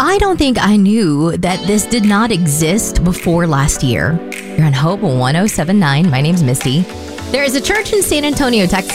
I don't think I knew that this did not exist before last year. You're on Hope 1079. My name's Misty. There is a church in San Antonio, Texas